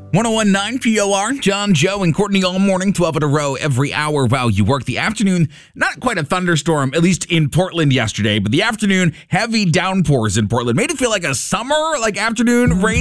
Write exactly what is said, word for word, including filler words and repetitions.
one oh one point nine P O R, John, Joe, and Courtney all morning, twelve in a row every hour while you work. The afternoon, not quite a thunderstorm, at least in Portland yesterday, but the afternoon, heavy downpours in Portland. Made it feel like a summer, like afternoon rain